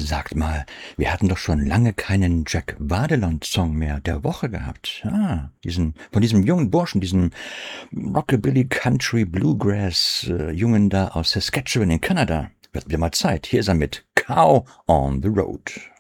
Sagt mal, wir hatten doch schon lange keinen Jack Wadelon-Song mehr der Woche gehabt. Von diesem jungen Burschen, diesem Rockabilly Country Bluegrass Jungen da aus Saskatchewan in Kanada. Wird wieder mal Zeit. Hier ist er mit Cow on the Road.